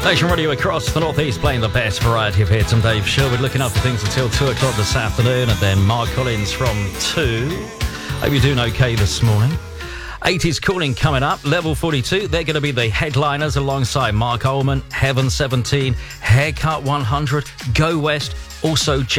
Nation Radio across the northeast playing the best variety of hits. I'm Dave Sherwood looking after things until 2 o'clock this afternoon, and then Mark Collins from 2. Hope you're doing okay this morning. 80s Calling coming up. Level 42, they're going to be the headliners alongside Mark Ullman, Heaven 17, Haircut 100, Go West, also